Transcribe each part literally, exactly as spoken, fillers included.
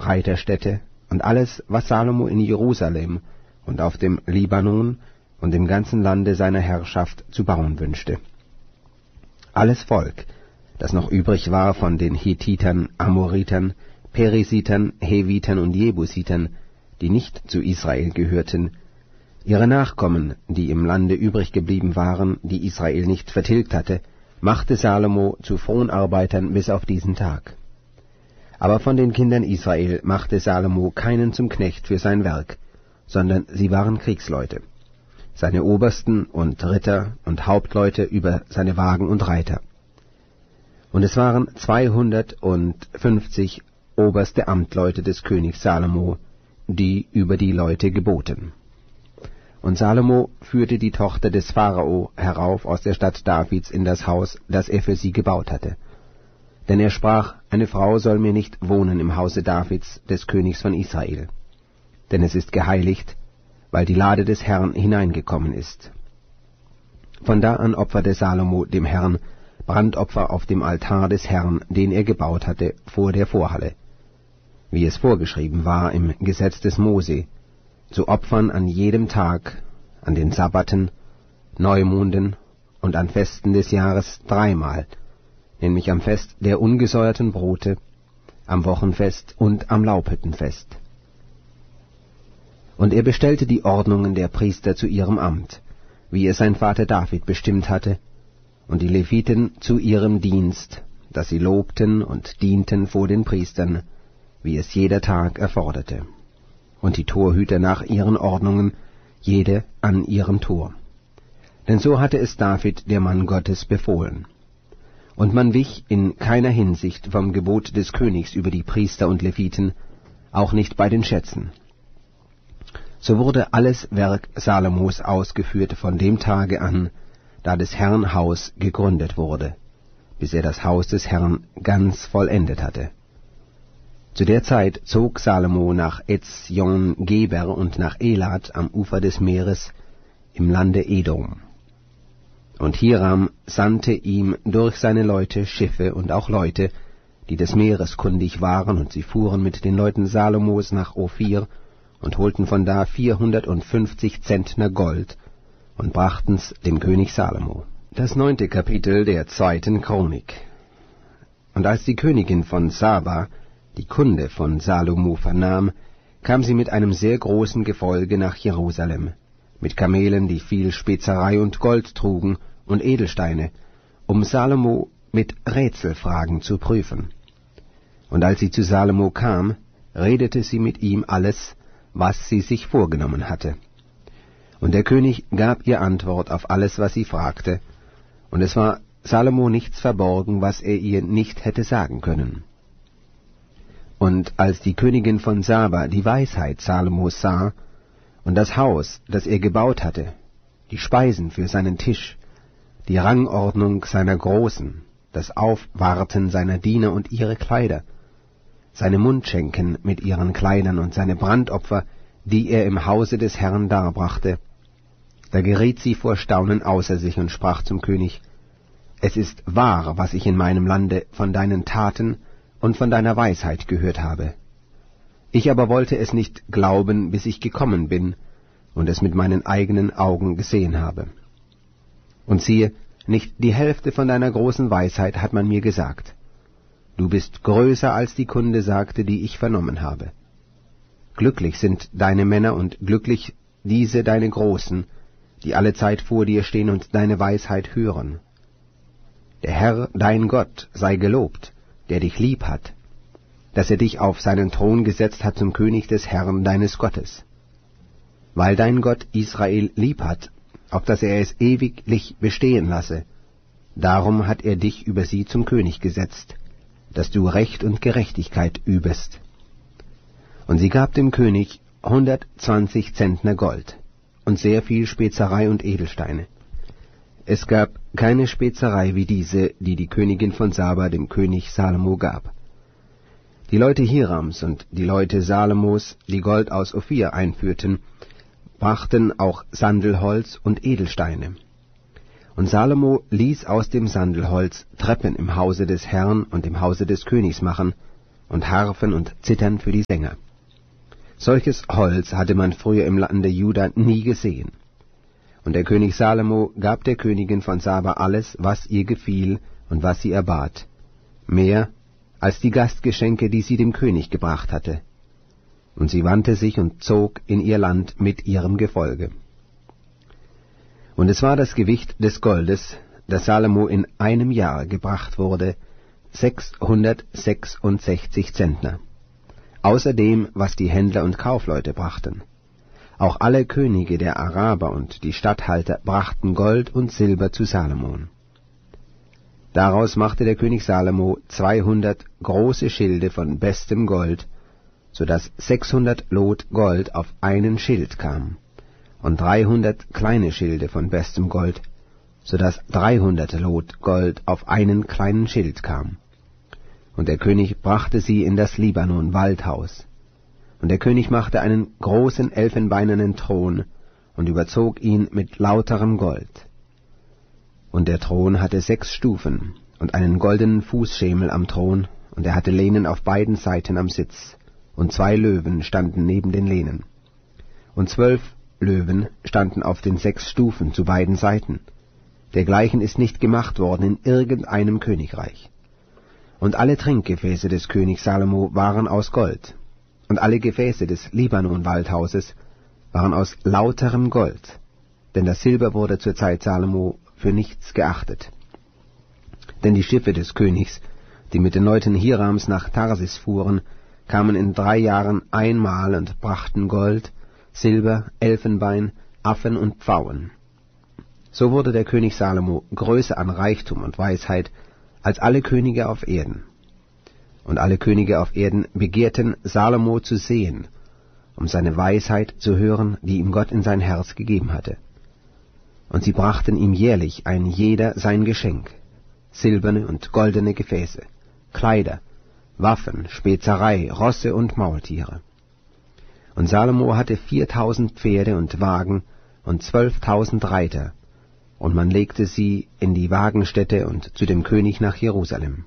Streiterstädte und alles, was Salomo in Jerusalem und auf dem Libanon und im ganzen Lande seiner Herrschaft zu bauen wünschte. Alles Volk, das noch übrig war von den Hethitern, Amoritern, Perisitern, Hevitern und Jebusitern, die nicht zu Israel gehörten, ihre Nachkommen, die im Lande übrig geblieben waren, die Israel nicht vertilgt hatte, machte Salomo zu Fronarbeitern bis auf diesen Tag. Aber von den Kindern Israel machte Salomo keinen zum Knecht für sein Werk, sondern sie waren Kriegsleute, seine Obersten und Ritter und Hauptleute über seine Wagen und Reiter. Und es waren zweihundertfünfzig oberste Amtleute des Königs Salomo, die über die Leute geboten. Und Salomo führte die Tochter des Pharao herauf aus der Stadt Davids in das Haus, das er für sie gebaut hatte. Denn er sprach, eine Frau soll mir nicht wohnen im Hause Davids, des Königs von Israel. Denn es ist geheiligt, weil die Lade des Herrn hineingekommen ist. Von da an opferte Salomo dem Herrn Brandopfer auf dem Altar des Herrn, den er gebaut hatte, vor der Vorhalle, wie es vorgeschrieben war im Gesetz des Mose, zu opfern an jedem Tag, an den Sabbaten, Neumonden und an Festen des Jahres dreimal, nämlich am Fest der ungesäuerten Brote, am Wochenfest und am Laubhüttenfest. Und er bestellte die Ordnungen der Priester zu ihrem Amt, wie es sein Vater David bestimmt hatte, und die Leviten zu ihrem Dienst, dass sie lobten und dienten vor den Priestern, wie es jeder Tag erforderte, und die Torhüter nach ihren Ordnungen, jede an ihrem Tor. Denn so hatte es David, der Mann Gottes, befohlen. Und man wich in keiner Hinsicht vom Gebot des Königs über die Priester und Leviten, auch nicht bei den Schätzen. So wurde alles Werk Salomos ausgeführt von dem Tage an, da des Herrn Haus gegründet wurde, bis er das Haus des Herrn ganz vollendet hatte. Zu der Zeit zog Salomo nach Ezjon-Geber und nach Elat am Ufer des Meeres im Lande Edom. Und Hiram sandte ihm durch seine Leute Schiffe und auch Leute, die des Meeres kundig waren, und sie fuhren mit den Leuten Salomos nach Ophir und holten von da vierhundertfünfzig Zentner Gold und brachten's dem König Salomo. Das neunte Kapitel der zweiten Chronik. Und als die Königin von Saba die Kunde von Salomo vernahm, kam sie mit einem sehr großen Gefolge nach Jerusalem, mit Kamelen, die viel Spezerei und Gold trugen und Edelsteine, um Salomo mit Rätselfragen zu prüfen. Und als sie zu Salomo kam, redete sie mit ihm alles, was sie sich vorgenommen hatte. Und der König gab ihr Antwort auf alles, was sie fragte, und es war Salomo nichts verborgen, was er ihr nicht hätte sagen können. Und als die Königin von Saba die Weisheit Salomos sah, und das Haus, das er gebaut hatte, die Speisen für seinen Tisch, die Rangordnung seiner Großen, das Aufwarten seiner Diener und ihre Kleider, seine Mundschenken mit ihren Kleidern und seine Brandopfer, die er im Hause des Herrn darbrachte, da geriet sie vor Staunen außer sich und sprach zum König, »Es ist wahr, was ich in meinem Lande von deinen Taten und von deiner Weisheit gehört habe. Ich aber wollte es nicht glauben, bis ich gekommen bin und es mit meinen eigenen Augen gesehen habe. Und siehe, nicht die Hälfte von deiner großen Weisheit hat man mir gesagt. Du bist größer, als die Kunde sagte, die ich vernommen habe. Glücklich sind deine Männer und glücklich diese deine Großen, die alle Zeit vor dir stehen und deine Weisheit hören. Der Herr, dein Gott, sei gelobt, der dich lieb hat, dass er dich auf seinen Thron gesetzt hat zum König des Herrn deines Gottes. Weil dein Gott Israel lieb hat, auf dass er es ewiglich bestehen lasse, darum hat er dich über sie zum König gesetzt, dass du Recht und Gerechtigkeit übest. Und sie gab dem König hundertzwanzig Zentner Gold und sehr viel Spezerei und Edelsteine. Es gab keine Spezerei wie diese, die die Königin von Saba dem König Salomo gab. Die Leute Hirams und die Leute Salomos, die Gold aus Ophir einführten, brachten auch Sandelholz und Edelsteine. Und Salomo ließ aus dem Sandelholz Treppen im Hause des Herrn und im Hause des Königs machen, und Harfen und Zittern für die Sänger. Solches Holz hatte man früher im Lande Juda nie gesehen. Und der König Salomo gab der Königin von Saba alles, was ihr gefiel und was sie erbat, mehr als die Gastgeschenke, die sie dem König gebracht hatte. Und sie wandte sich und zog in ihr Land mit ihrem Gefolge. Und es war das Gewicht des Goldes, das Salomo in einem Jahr gebracht wurde, sechshundertsechsundsechzig Zentner, außer dem, was die Händler und Kaufleute brachten. Auch alle Könige der Araber und die Statthalter brachten Gold und Silber zu Salomon. Daraus machte der König Salomo zweihundert große Schilde von bestem Gold, so dass sechshundert Lot Gold auf einen Schild kam, und dreihundert kleine Schilde von bestem Gold, so dass dreihundert Lot Gold auf einen kleinen Schild kam. Und der König brachte sie in das Libanon-Waldhaus. Und der König machte einen großen elfenbeinernen Thron und überzog ihn mit lauterem Gold. Und der Thron hatte sechs Stufen und einen goldenen Fußschemel am Thron, und er hatte Lehnen auf beiden Seiten am Sitz, und zwei Löwen standen neben den Lehnen. Und zwölf Löwen standen auf den sechs Stufen zu beiden Seiten. Dergleichen ist nicht gemacht worden in irgendeinem Königreich. Und alle Trinkgefäße des Königs Salomo waren aus Gold, und alle Gefäße des Libanon-Waldhauses waren aus lauterem Gold, denn das Silber wurde zur Zeit Salomo für nichts geachtet. Denn die Schiffe des Königs, die mit den Leuten Hirams nach Tarsis fuhren, kamen in drei Jahren einmal und brachten Gold, Silber, Elfenbein, Affen und Pfauen. So wurde der König Salomo größer an Reichtum und Weisheit als alle Könige auf Erden. Und alle Könige auf Erden begehrten, Salomo zu sehen, um seine Weisheit zu hören, die ihm Gott in sein Herz gegeben hatte. Und sie brachten ihm jährlich ein jeder sein Geschenk, silberne und goldene Gefäße, Kleider, Waffen, Spezerei, Rosse und Maultiere. Und Salomo hatte viertausend Pferde und Wagen und zwölftausend Reiter, und man legte sie in die Wagenstätte und zu dem König nach Jerusalem.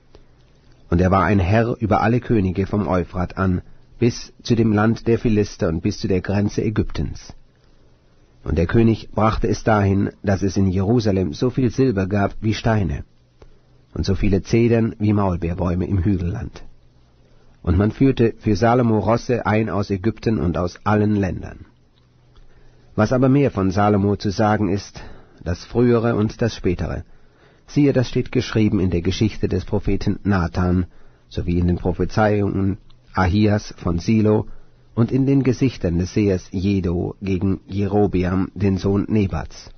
Und er war ein Herr über alle Könige vom Euphrat an, bis zu dem Land der Philister und bis zu der Grenze Ägyptens. Und der König brachte es dahin, dass es in Jerusalem so viel Silber gab wie Steine, und so viele Zedern wie Maulbeerbäume im Hügelland. Und man führte für Salomo Rosse ein aus Ägypten und aus allen Ländern. Was aber mehr von Salomo zu sagen ist, das Frühere und das Spätere, siehe, das steht geschrieben in der Geschichte des Propheten Nathan, sowie in den Prophezeiungen Ahias von Silo und in den Gesichtern des Sehers Jedo gegen Jerobeam, den Sohn Nebats.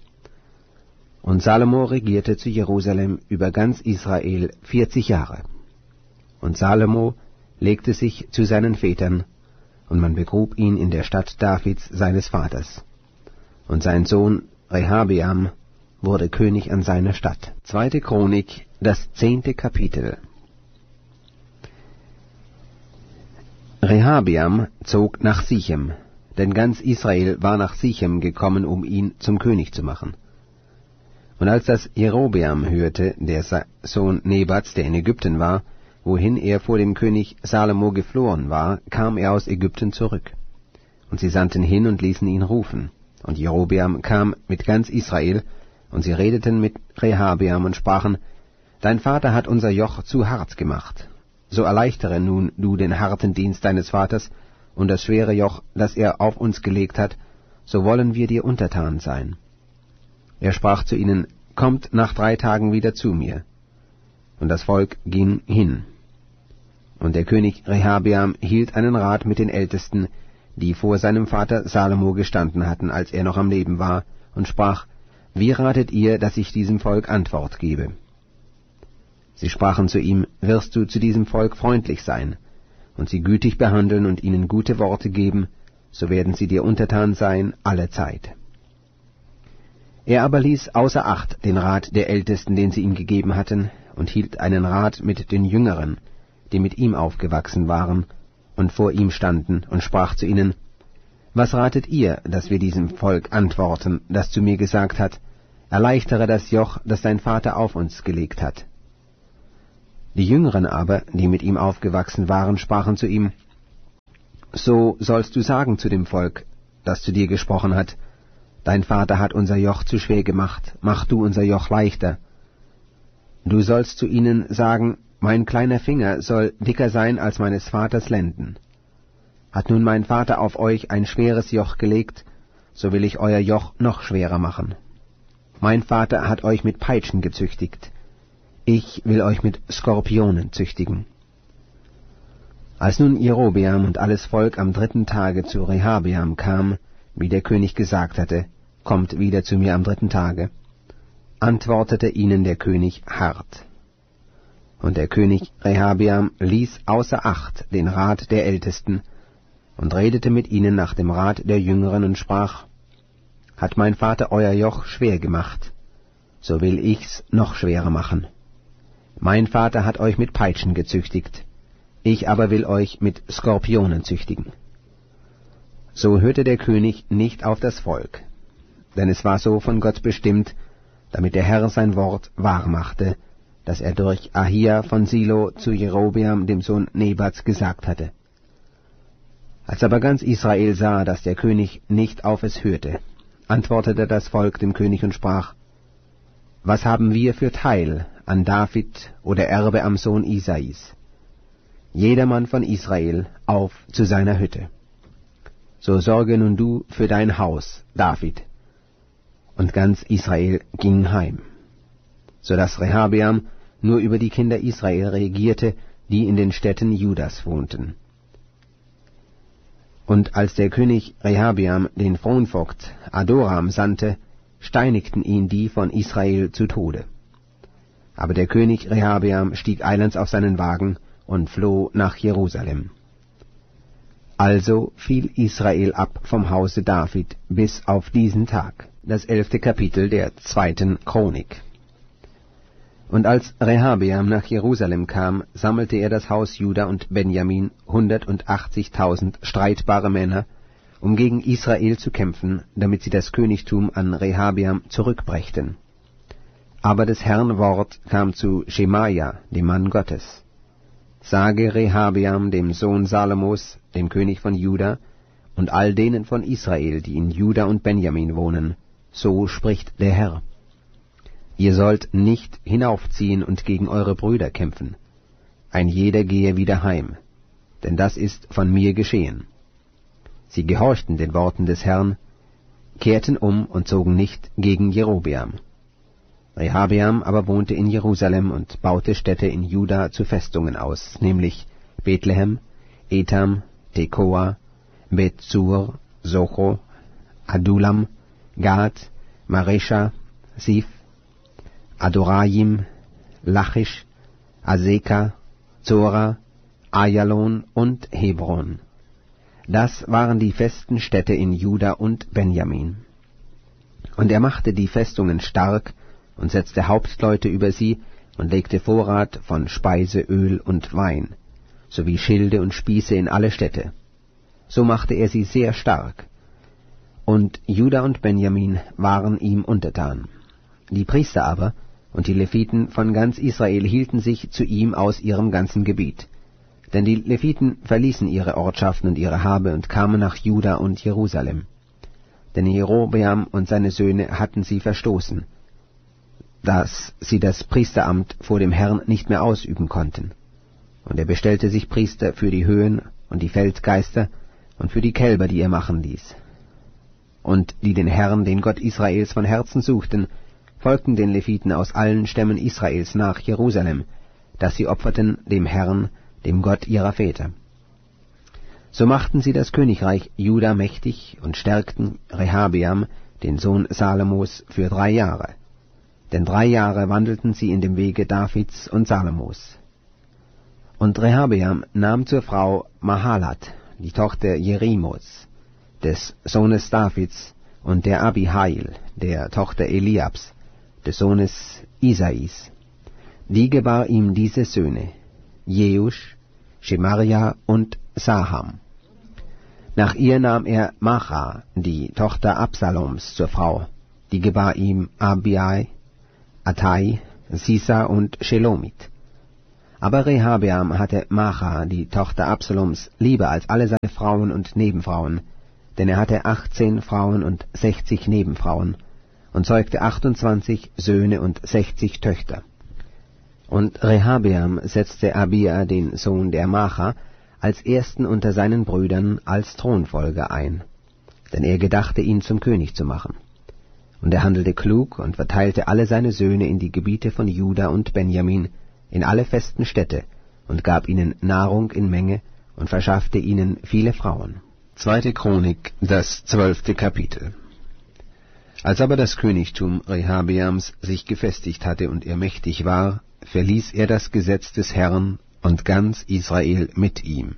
Und Salomo regierte zu Jerusalem über ganz Israel vierzig Jahre. Und Salomo legte sich zu seinen Vätern, und man begrub ihn in der Stadt Davids seines Vaters. Und sein Sohn Rehabeam wurde König an seiner Stadt. Zweite Chronik, das zehnte Kapitel. Rehabeam zog nach Sichem, denn ganz Israel war nach Sichem gekommen, um ihn zum König zu machen. Und als das Jerobeam hörte, der Sohn Nebats, der in Ägypten war, wohin er vor dem König Salomo geflohen war, kam er aus Ägypten zurück. Und sie sandten hin und ließen ihn rufen. Und Jerobeam kam mit ganz Israel, und sie redeten mit Rehabeam und sprachen, Dein Vater hat unser Joch zu hart gemacht. So erleichtere nun du den harten Dienst deines Vaters und das schwere Joch, das er auf uns gelegt hat, so wollen wir dir untertan sein. Er sprach zu ihnen, Kommt nach drei Tagen wieder zu mir. Und das Volk ging hin. Und der König Rehabeam hielt einen Rat mit den Ältesten, die vor seinem Vater Salomo gestanden hatten, als er noch am Leben war, und sprach, Wie ratet ihr, dass ich diesem Volk Antwort gebe? Sie sprachen zu ihm, Wirst du zu diesem Volk freundlich sein, und sie gütig behandeln und ihnen gute Worte geben, so werden sie dir untertan sein alle Zeit. Er aber ließ außer Acht den Rat der Ältesten, den sie ihm gegeben hatten, und hielt einen Rat mit den Jüngeren, die mit ihm aufgewachsen waren und vor ihm standen, und sprach zu ihnen, Was ratet ihr, dass wir diesem Volk antworten, das zu mir gesagt hat, Erleichtere das Joch, das dein Vater auf uns gelegt hat? Die Jüngeren aber, die mit ihm aufgewachsen waren, sprachen zu ihm: So sollst du sagen zu dem Volk, das zu dir gesprochen hat: Dein Vater hat unser Joch zu schwer gemacht, mach du unser Joch leichter. Du sollst zu ihnen sagen: Mein kleiner Finger soll dicker sein als meines Vaters Lenden. Hat nun mein Vater auf euch ein schweres Joch gelegt, so will ich euer Joch noch schwerer machen. Mein Vater hat euch mit Peitschen gezüchtigt, ich will euch mit Skorpionen züchtigen. Als nun Jerobeam und alles Volk am dritten Tage zu Rehabeam kam, wie der König gesagt hatte, kommt wieder zu mir am dritten Tage, antwortete ihnen der König hart. Und der König Rehabeam ließ außer Acht den Rat der Ältesten und redete mit ihnen nach dem Rat der Jüngeren und sprach: Hat mein Vater euer Joch schwer gemacht, so will ich's noch schwerer machen. Mein Vater hat euch mit Peitschen gezüchtigt, ich aber will euch mit Skorpionen züchtigen. So hörte der König nicht auf das Volk, denn es war so von Gott bestimmt, damit der Herr sein Wort wahr machte, das er durch Ahia von Silo zu Jerobeam dem Sohn Nebats gesagt hatte. Als aber ganz Israel sah, dass der König nicht auf es hörte, antwortete das Volk dem König und sprach: Was haben wir für Teil an David oder Erbe am Sohn Isais? Jedermann von Israel auf zu seiner Hütte. So sorge nun du für dein Haus, David. Und ganz Israel ging heim, so dass Rehabeam nur über die Kinder Israel regierte, die in den Städten Judas wohnten. Und als der König Rehabeam den Fronvogt Adoram sandte, steinigten ihn die von Israel zu Tode. Aber der König Rehabeam stieg eilends auf seinen Wagen und floh nach Jerusalem. Also fiel Israel ab vom Hause David bis auf diesen Tag. Das elfte Kapitel der zweiten Chronik. Und als Rehabeam nach Jerusalem kam, sammelte er das Haus Juda und Benjamin, hundertachtzigtausend streitbare Männer, um gegen Israel zu kämpfen, damit sie das Königtum an Rehabeam zurückbrächten. Aber des Herrn Wort kam zu Schemaja, dem Mann Gottes: Sage Rehabeam, dem Sohn Salomos, dem König von Juda, und all denen von Israel, die in Juda und Benjamin wohnen: So spricht der Herr: Ihr sollt nicht hinaufziehen und gegen eure Brüder kämpfen. Ein jeder gehe wieder heim, denn das ist von mir geschehen. Sie gehorchten den Worten des Herrn, kehrten um und zogen nicht gegen Jerobeam. Rehabeam aber wohnte in Jerusalem und baute Städte in Juda zu Festungen aus, nämlich Bethlehem, Etam, Tekoa, Bethsur, Socho, Adulam, Gad, Maresha, Sif, Adorayim, Lachisch, Azeka, Zora, Ayalon und Hebron. Das waren die festen Städte in Juda und Benjamin. Und er machte die Festungen stark und setzte Hauptleute über sie und legte Vorrat von Speise, Öl und Wein, sowie Schilde und Spieße in alle Städte. So machte er sie sehr stark. Und Juda und Benjamin waren ihm untertan. Die Priester aber und die Leviten von ganz Israel hielten sich zu ihm aus ihrem ganzen Gebiet. Denn die Leviten verließen ihre Ortschaften und ihre Habe und kamen nach Juda und Jerusalem. Denn Jerobeam und seine Söhne hatten sie verstoßen, dass sie das Priesteramt vor dem Herrn nicht mehr ausüben konnten. Und er bestellte sich Priester für die Höhen und die Feldgeister und für die Kälber, die er machen ließ. Und die den Herrn, den Gott Israels, von Herzen suchten, folgten den Leviten aus allen Stämmen Israels nach Jerusalem, dass sie opferten dem Herrn, dem Gott ihrer Väter. So machten sie das Königreich Juda mächtig und stärkten Rehabeam, den Sohn Salomos, für drei Jahre. Denn drei Jahre wandelten sie in dem Wege Davids und Salomos. Und Rehabeam nahm zur Frau Mahalat, die Tochter Jerimots, des Sohnes Davids, und der Abihail, der Tochter Eliabs, des Sohnes Isais. Die gebar ihm diese Söhne: Jeusch, Schemaria und Saham. Nach ihr nahm er Macha, die Tochter Absaloms, zur Frau, die gebar ihm Abiai, Attai, Sisa und Shelomit. Aber Rehabeam hatte Maacha, die Tochter Absaloms, lieber als alle seine Frauen und Nebenfrauen, denn er hatte achtzehn Frauen und sechzig Nebenfrauen, und zeugte achtundzwanzig Söhne und sechzig Töchter. Und Rehabeam setzte Abia, den Sohn der Maacha, als ersten unter seinen Brüdern als Thronfolger ein, denn er gedachte, ihn zum König zu machen. Und er handelte klug und verteilte alle seine Söhne in die Gebiete von Juda und Benjamin, in alle festen Städte, und gab ihnen Nahrung in Menge und verschaffte ihnen viele Frauen. Zweite Chronik, das zwölfte Kapitel. Als aber das Königtum Rehabeams sich gefestigt hatte und er mächtig war, verließ er das Gesetz des Herrn und ganz Israel mit ihm.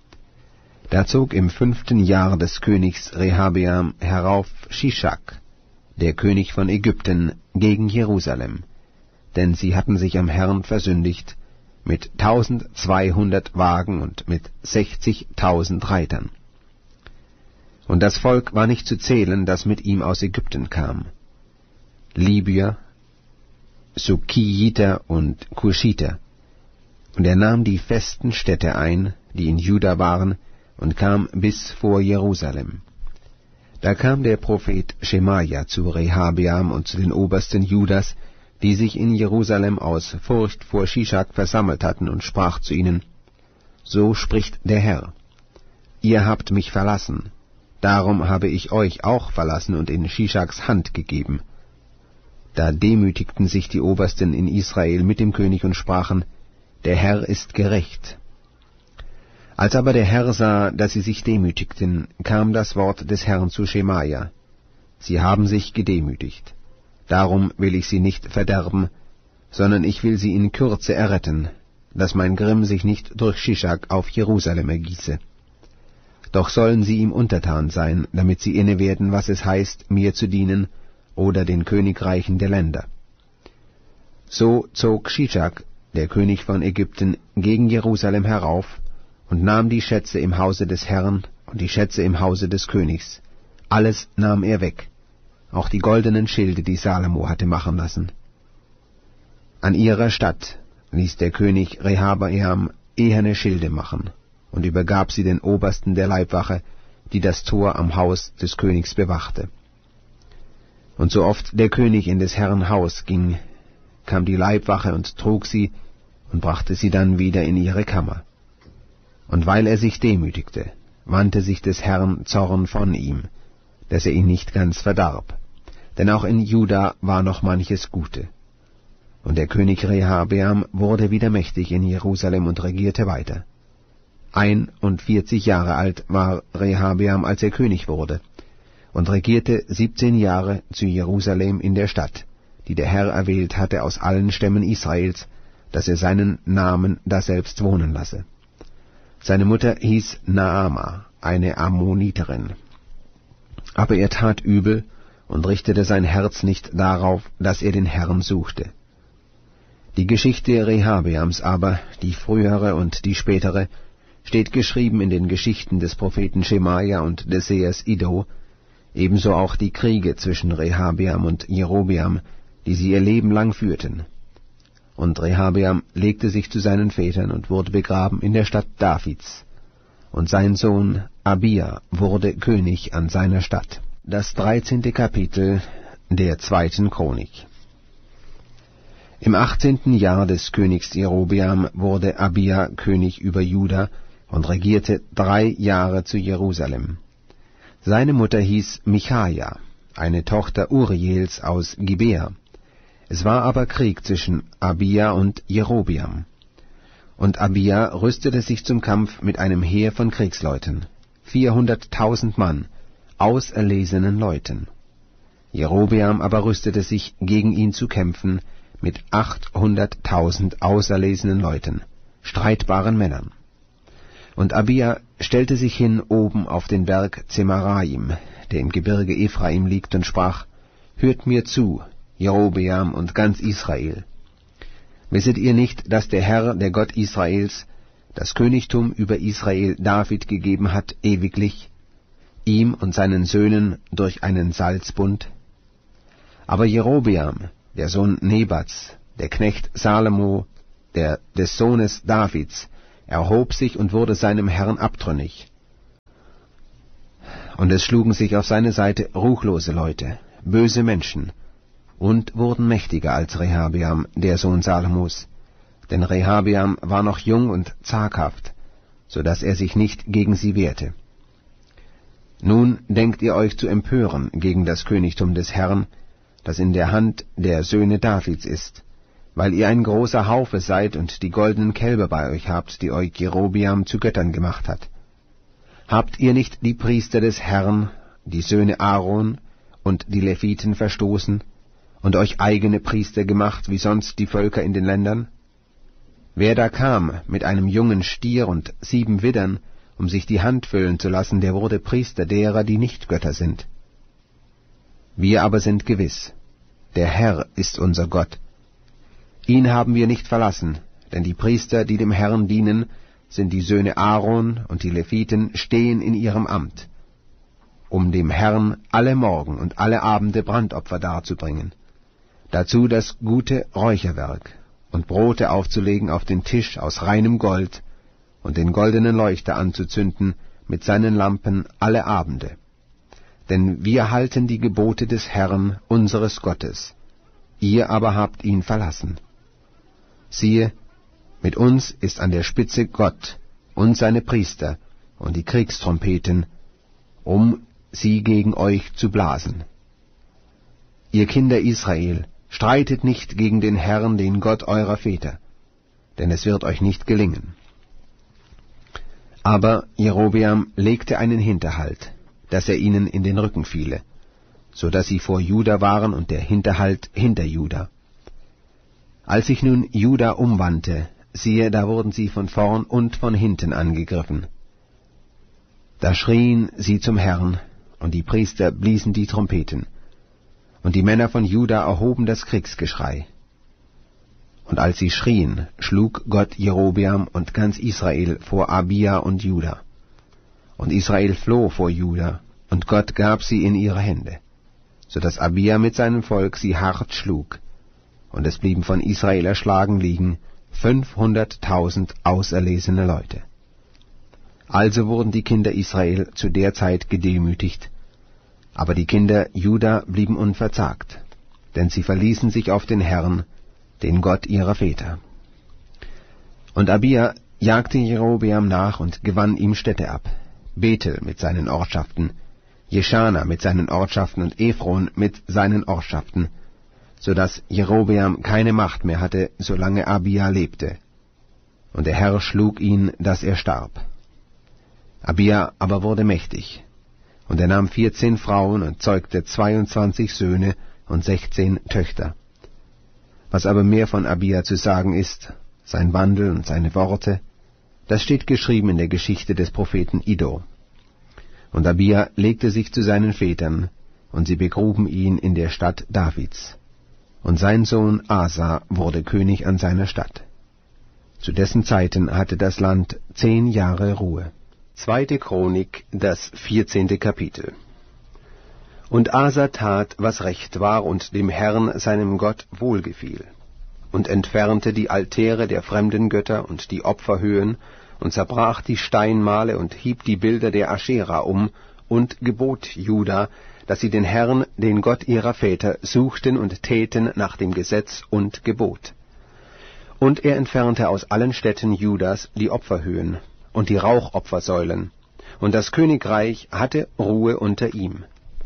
Da zog im fünften Jahr des Königs Rehabeam herauf Shishak, der König von Ägypten, gegen Jerusalem, denn sie hatten sich am Herrn versündigt, mit tausendzweihundert Wagen und mit sechzigtausend Reitern. Und das Volk war nicht zu zählen, das mit ihm aus Ägypten kam. Libyer, Sukkiiter und Kuschiter. Und er nahm die festen Städte ein, die in Juda waren, und kam bis vor Jerusalem. Da kam der Prophet Schemaja zu Rehabeam und zu den Obersten Judas, die sich in Jerusalem aus Furcht vor Shishak versammelt hatten, und sprach zu ihnen: So spricht der Herr: Ihr habt mich verlassen, darum habe ich euch auch verlassen und in Shishaks Hand gegeben. Da demütigten sich die Obersten in Israel mit dem König und sprachen: Der Herr ist gerecht. Als aber der Herr sah, dass sie sich demütigten, kam das Wort des Herrn zu Schemaja: Sie haben sich gedemütigt. Darum will ich sie nicht verderben, sondern ich will sie in Kürze erretten, dass mein Grimm sich nicht durch Shishak auf Jerusalem ergieße. Doch sollen sie ihm untertan sein, damit sie inne werden, was es heißt, mir zu dienen oder den Königreichen der Länder. So zog Shishak, der König von Ägypten, gegen Jerusalem herauf und nahm die Schätze im Hause des Herrn und die Schätze im Hause des Königs. Alles nahm er weg, auch die goldenen Schilde, die Salomo hatte machen lassen. An ihrer Stadt ließ der König Rehabeam eherne Schilde machen und übergab sie den Obersten der Leibwache, die das Tor am Haus des Königs bewachte. Und so oft der König in des Herrn Haus ging, kam die Leibwache und trug sie und brachte sie dann wieder in ihre Kammer. Und weil er sich demütigte, wandte sich des Herrn Zorn von ihm, dass er ihn nicht ganz verdarb. Denn auch in Juda war noch manches Gute. Und der König Rehabeam wurde wieder mächtig in Jerusalem und regierte weiter. Einundvierzig Jahre alt war Rehabeam, als er König wurde, und regierte siebzehn Jahre zu Jerusalem in der Stadt, die der Herr erwählt hatte aus allen Stämmen Israels, dass er seinen Namen daselbst wohnen lasse. Seine Mutter hieß Naama, eine Ammoniterin. Aber er tat übel und richtete sein Herz nicht darauf, dass er den Herrn suchte. Die Geschichte Rehabeams aber, die frühere und die spätere, steht geschrieben in den Geschichten des Propheten Schemaja und des Sehers Iddo, ebenso auch die Kriege zwischen Rehabeam und Jerobeam, die sie ihr Leben lang führten. Und Rehabeam legte sich zu seinen Vätern und wurde begraben in der Stadt Davids, und sein Sohn Abia wurde König an seiner Stadt. Das dreizehnte Kapitel der zweiten Chronik. Im achtzehnten Jahr des Königs Jerobeam wurde Abia König über Juda und regierte drei Jahre zu Jerusalem. Seine Mutter hieß Michaja, eine Tochter Uriels aus Gibea. Es war aber Krieg zwischen Abia und Jerobeam. Und Abia rüstete sich zum Kampf mit einem Heer von Kriegsleuten, vierhunderttausend Mann, auserlesenen Leuten. Jerobeam aber rüstete sich, gegen ihn zu kämpfen, mit achthunderttausend auserlesenen Leuten, streitbaren Männern. Und Abia stellte sich hin oben auf den Berg Zemaraim, der im Gebirge Ephraim liegt, und sprach: Hört mir zu, Jerobeam und ganz Israel. Wisset ihr nicht, dass der Herr, der Gott Israels, das Königtum über Israel David gegeben hat, ewiglich, ihm und seinen Söhnen durch einen Salzbund? Aber Jerobeam, der Sohn Nebats, der Knecht Salomo, der, des Sohnes Davids, erhob sich und wurde seinem Herrn abtrünnig. Und es schlugen sich auf seine Seite ruchlose Leute, böse Menschen, und wurden mächtiger als Rehabeam, der Sohn Salomos. Denn Rehabeam war noch jung und zaghaft, so dass er sich nicht gegen sie wehrte. Nun denkt ihr euch zu empören gegen das Königtum des Herrn, das in der Hand der Söhne Davids ist, weil ihr ein großer Haufe seid und die goldenen Kälber bei euch habt, die euch Jerobeam zu Göttern gemacht hat. Habt ihr nicht die Priester des Herrn, die Söhne Aaron und die Leviten verstoßen und euch eigene Priester gemacht, wie sonst die Völker in den Ländern? Wer da kam mit einem jungen Stier und sieben Widdern, um sich die Hand füllen zu lassen, der wurde Priester derer, die nicht Götter sind. Wir aber sind gewiss, der Herr ist unser Gott. Ihn haben wir nicht verlassen, denn die Priester, die dem Herrn dienen, sind die Söhne Aaron, und die Leviten stehen in ihrem Amt, um dem Herrn alle Morgen und alle Abende Brandopfer darzubringen, dazu das gute Räucherwerk, und Brote aufzulegen auf den Tisch aus reinem Gold, und den goldenen Leuchter anzuzünden mit seinen Lampen alle Abende. Denn wir halten die Gebote des Herrn, unseres Gottes, ihr aber habt ihn verlassen. Siehe, mit uns ist an der Spitze Gott und seine Priester und die Kriegstrompeten, um sie gegen euch zu blasen. Ihr Kinder Israel, streitet nicht gegen den Herrn, den Gott eurer Väter, denn es wird euch nicht gelingen. Aber Jerobeam legte einen Hinterhalt, dass er ihnen in den Rücken fiele, so dass sie vor Juda waren und der Hinterhalt hinter Juda. Als sich nun Juda umwandte, siehe, da wurden sie von vorn und von hinten angegriffen. Da schrien sie zum Herrn, und die Priester bliesen die Trompeten, und die Männer von Juda erhoben das Kriegsgeschrei. Und als sie schrien, schlug Gott Jerobeam und ganz Israel vor Abia und Juda. Und Israel floh vor Juda, und Gott gab sie in ihre Hände, so dass Abia mit seinem Volk sie hart schlug, und es blieben von Israel erschlagen liegen fünfhunderttausend auserlesene Leute. Also wurden die Kinder Israel zu der Zeit gedemütigt, aber die Kinder Juda blieben unverzagt, denn sie verließen sich auf den Herrn, den Gott ihrer Väter. Und Abia jagte Jerobeam nach und gewann ihm Städte ab, Bethel mit seinen Ortschaften, Jeschana mit seinen Ortschaften und Ephron mit seinen Ortschaften, so dass Jerobeam keine Macht mehr hatte, solange Abia lebte. Und der Herr schlug ihn, dass er starb. Abia aber wurde mächtig, und er nahm vierzehn Frauen und zeugte zweiundzwanzig Söhne und sechzehn Töchter. Was aber mehr von Abia zu sagen ist, sein Wandel und seine Worte, das steht geschrieben in der Geschichte des Propheten Iddo. Und Abia legte sich zu seinen Vätern, und sie begruben ihn in der Stadt Davids. Und sein Sohn Asa wurde König an seiner Stadt. Zu dessen Zeiten hatte das Land zehn Jahre Ruhe. Zweite Chronik, das vierzehnte Kapitel. Und Asa tat, was recht war und dem Herrn, seinem Gott, wohlgefiel, und entfernte die Altäre der fremden Götter und die Opferhöhen, und zerbrach die Steinmale und hieb die Bilder der Aschera um, und gebot Juda, dass sie den Herrn, den Gott ihrer Väter, suchten und täten nach dem Gesetz und Gebot. Und er entfernte aus allen Städten Judas die Opferhöhen und die Rauchopfersäulen, und das Königreich hatte Ruhe unter ihm.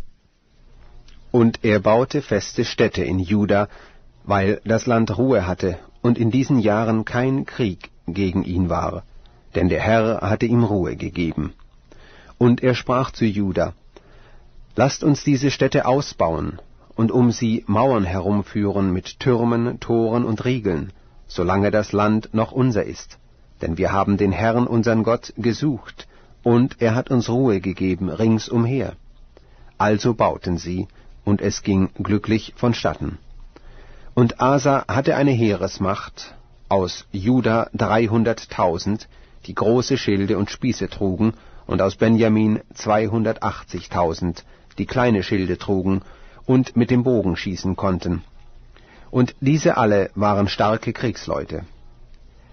Und er baute feste Städte in Juda, weil das Land Ruhe hatte und in diesen Jahren kein Krieg gegen ihn war, denn der Herr hatte ihm Ruhe gegeben. Und er sprach zu Juda: Lasst uns diese Städte ausbauen und um sie Mauern herumführen mit Türmen, Toren und Riegeln, solange das Land noch unser ist. Denn wir haben den Herrn, unseren Gott, gesucht, und er hat uns Ruhe gegeben ringsumher. Also bauten sie, und es ging glücklich vonstatten. Und Asa hatte eine Heeresmacht aus Juda dreihunderttausend, die große Schilde und Spieße trugen, und aus Benjamin zweihundertachtzigtausend, die kleine Schilde trugen und mit dem Bogen schießen konnten. Und diese alle waren starke Kriegsleute.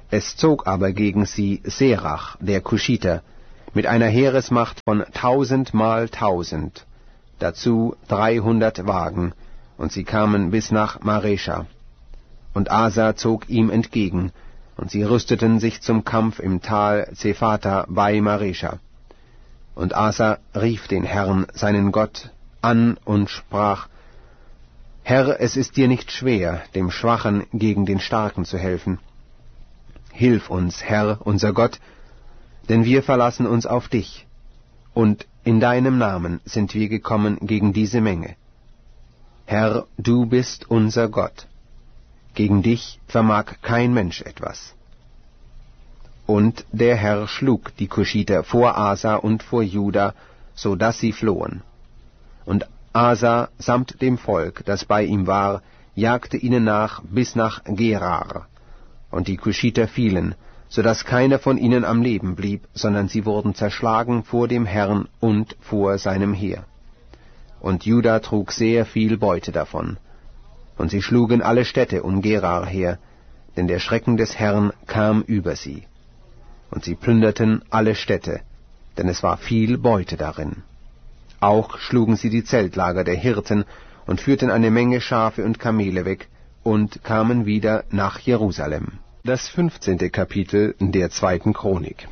Es zog aber gegen sie Serach, der Kuschiter, mit einer Heeresmacht von tausend mal tausend, dazu dreihundert Wagen, und sie kamen bis nach Maresha. Und Asa zog ihm entgegen, und sie rüsteten sich zum Kampf im Tal Zephata bei Maresha. Und Asa rief den Herrn, seinen Gott, an und sprach: Herr, es ist dir nicht schwer, dem Schwachen gegen den Starken zu helfen. Hilf uns, Herr, unser Gott, denn wir verlassen uns auf dich, und in deinem Namen sind wir gekommen gegen diese Menge. Herr, du bist unser Gott. Gegen dich vermag kein Mensch etwas. Und der Herr schlug die Kuschiter vor Asa und vor Juda, so dass sie flohen. Und Asa samt dem Volk, das bei ihm war, jagte ihnen nach bis nach Gerar. Und die Kuschiter fielen, so dass keiner von ihnen am Leben blieb, sondern sie wurden zerschlagen vor dem Herrn und vor seinem Heer. Und Juda trug sehr viel Beute davon. Und sie schlugen alle Städte um Gerar her, denn der Schrecken des Herrn kam über sie. Und sie plünderten alle Städte, denn es war viel Beute darin. Auch schlugen sie die Zeltlager der Hirten und führten eine Menge Schafe und Kamele weg und kamen wieder nach Jerusalem. Das fünfzehnte Kapitel der zweiten Chronik.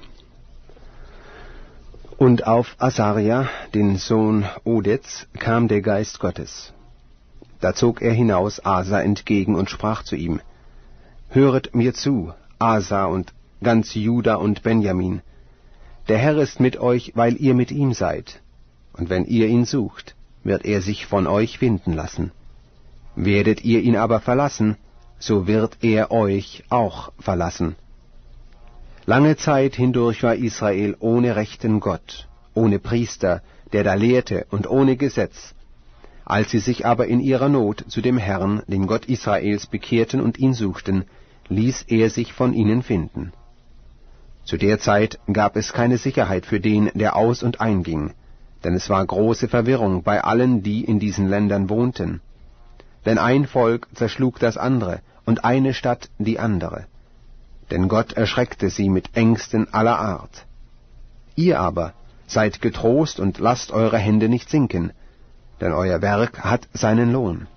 Und auf Asaria, den Sohn Odeds, kam der Geist Gottes. Da zog er hinaus Asa entgegen und sprach zu ihm: Höret mir zu, Asa und ganz Juda und Benjamin. Der Herr ist mit euch, weil ihr mit ihm seid. Und wenn ihr ihn sucht, wird er sich von euch finden lassen. Werdet ihr ihn aber verlassen, so wird er euch auch verlassen. Lange Zeit hindurch war Israel ohne rechten Gott, ohne Priester, der da lehrte, und ohne Gesetz. Als sie sich aber in ihrer Not zu dem Herrn, dem Gott Israels, bekehrten und ihn suchten, ließ er sich von ihnen finden. Zu der Zeit gab es keine Sicherheit für den, der aus- und einging, denn es war große Verwirrung bei allen, die in diesen Ländern wohnten. Denn ein Volk zerschlug das andere, und eine Stadt die andere. Denn Gott erschreckte sie mit Ängsten aller Art. Ihr aber seid getrost und lasst eure Hände nicht sinken, denn euer Werk hat seinen Lohn.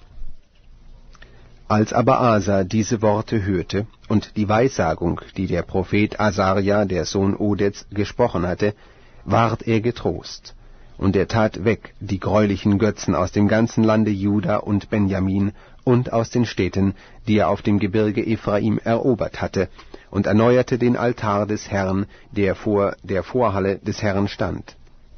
Als aber Asa diese Worte hörte und die Weissagung, die der Prophet Asaria, der Sohn Odeds, gesprochen hatte, ward er getrost. Und er tat weg die greulichen Götzen aus dem ganzen Lande Juda und Benjamin und aus den Städten, die er auf dem Gebirge Ephraim erobert hatte, und erneuerte den Altar des Herrn, der vor der Vorhalle des Herrn stand.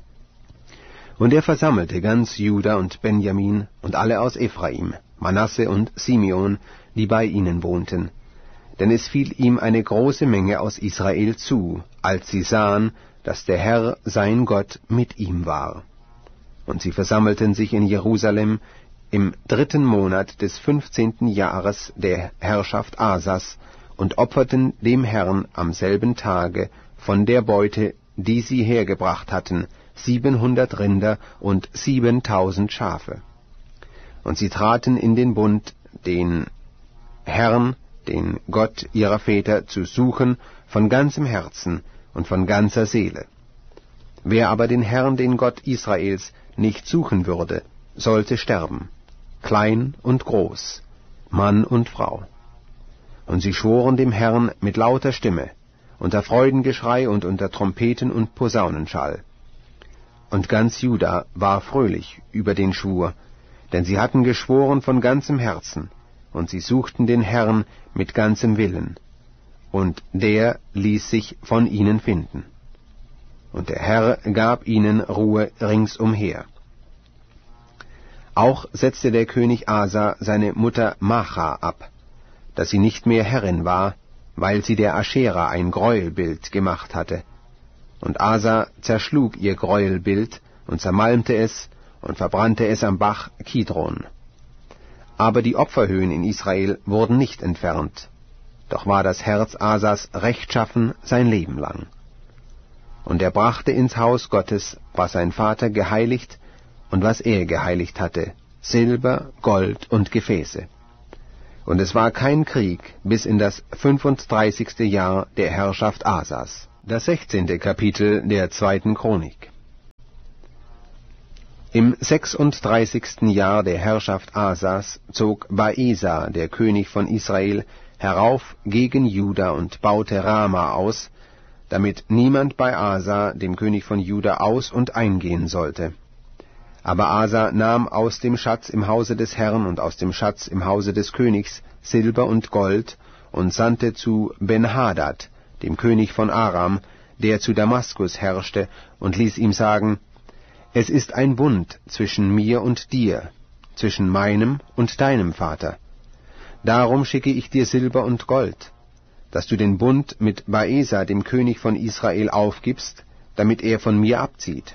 Und er versammelte ganz Juda und Benjamin und alle aus Ephraim, Manasse und Simeon, die bei ihnen wohnten. Denn es fiel ihm eine große Menge aus Israel zu, als sie sahen, dass der Herr, sein Gott, mit ihm war. Und sie versammelten sich in Jerusalem im dritten Monat des fünfzehnten Jahres der Herrschaft Asas und opferten dem Herrn am selben Tage von der Beute, die sie hergebracht hatten, siebenhundert Rinder und siebentausend Schafe. Und sie traten in den Bund, den Herrn, den Gott ihrer Väter, zu suchen von ganzem Herzen und von ganzer Seele. Wer aber den Herrn, den Gott Israels, nicht suchen würde, sollte sterben, klein und groß, Mann und Frau. Und sie schworen dem Herrn mit lauter Stimme, unter Freudengeschrei und unter Trompeten und Posaunenschall. Und ganz Juda war fröhlich über den Schwur, denn sie hatten geschworen von ganzem Herzen, und sie suchten den Herrn mit ganzem Willen, und der ließ sich von ihnen finden. Und der Herr gab ihnen Ruhe ringsumher. Auch setzte der König Asa seine Mutter Macha ab, dass sie nicht mehr Herrin war, weil sie der Aschera ein Gräuelbild gemacht hatte. Und Asa zerschlug ihr Gräuelbild und zermalmte es und verbrannte es am Bach Kidron. Aber die Opferhöhen in Israel wurden nicht entfernt, doch war das Herz Asas rechtschaffen sein Leben lang. Und er brachte ins Haus Gottes, was sein Vater geheiligt und was er geheiligt hatte, Silber, Gold und Gefäße. Und es war kein Krieg bis in das fünfunddreißigste Jahr der Herrschaft Asas. Das sechzehnte Kapitel der zweiten Chronik. Im sechsunddreißigsten Jahr der Herrschaft Asas zog Baesa, der König von Israel, herauf gegen Juda und baute Rama aus, damit niemand bei Asa, dem König von Juda, aus- und eingehen sollte. Aber Asa nahm aus dem Schatz im Hause des Herrn und aus dem Schatz im Hause des Königs Silber und Gold und sandte zu Ben-Hadad, dem König von Aram, der zu Damaskus herrschte, und ließ ihm sagen: Es ist ein Bund zwischen mir und dir, zwischen meinem und deinem Vater. Darum schicke ich dir Silber und Gold, dass du den Bund mit Baesa, dem König von Israel, aufgibst, damit er von mir abzieht.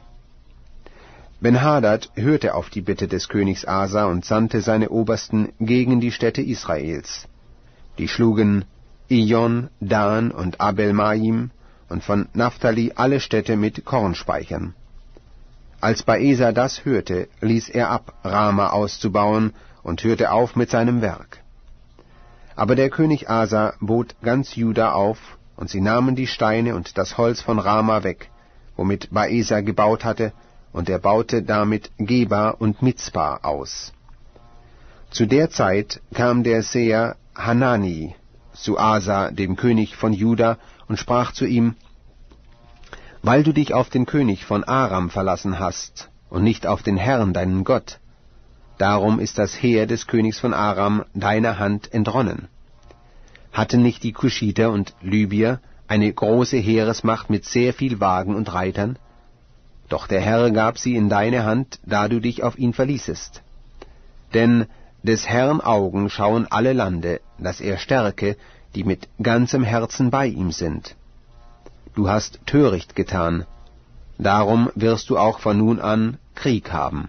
Ben-Hadad hörte auf die Bitte des Königs Asa und sandte seine Obersten gegen die Städte Israels. Die schlugen Ijon, Dan und Abel-Maim und von Naphtali alle Städte mit Kornspeichern. Als Baesa das hörte, ließ er ab, Rama auszubauen, und hörte auf mit seinem Werk. Aber der König Asa bot ganz Juda auf, und sie nahmen die Steine und das Holz von Rama weg, womit Baesa gebaut hatte, und er baute damit Geba und Mizpa aus. Zu der Zeit kam der Seher Hanani zu Asa, dem König von Juda, und sprach zu ihm: Weil du dich auf den König von Aram verlassen hast und nicht auf den Herrn, deinen Gott, darum ist das Heer des Königs von Aram deiner Hand entronnen. Hatten nicht die Kuschiter und Libyer eine große Heeresmacht mit sehr viel Wagen und Reitern? Doch der Herr gab sie in deine Hand, da du dich auf ihn verließest. Denn des Herrn Augen schauen alle Lande, dass er stärke, die mit ganzem Herzen bei ihm sind. Du hast töricht getan, darum wirst du auch von nun an Krieg haben.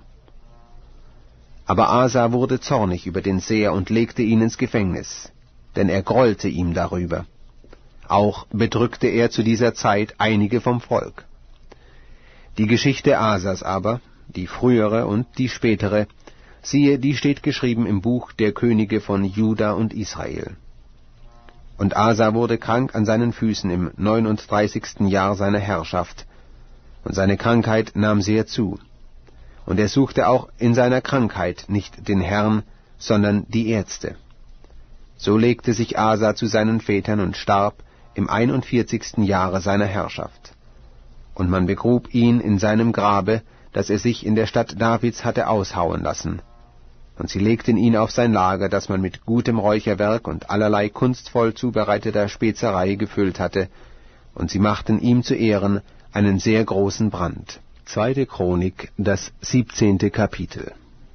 Aber Asa wurde zornig über den Seher und legte ihn ins Gefängnis, denn er grollte ihm darüber. Auch bedrückte er zu dieser Zeit einige vom Volk. Die Geschichte Asas aber, die frühere und die spätere, siehe, die steht geschrieben im Buch der Könige von Juda und Israel. Und Asa wurde krank an seinen Füßen im neununddreißigsten Jahr seiner Herrschaft, und seine Krankheit nahm sehr zu. Und er suchte auch in seiner Krankheit nicht den Herrn, sondern die Ärzte. So legte sich Asa zu seinen Vätern und starb im einundvierzigsten Jahre seiner Herrschaft. Und man begrub ihn in seinem Grabe, das er sich in der Stadt Davids hatte aushauen lassen. Und sie legten ihn auf sein Lager, das man mit gutem Räucherwerk und allerlei kunstvoll zubereiteter Spezerei gefüllt hatte, und sie machten ihm zu Ehren einen sehr großen Brand. Zweite Chronik, das siebzehnte Kapitel.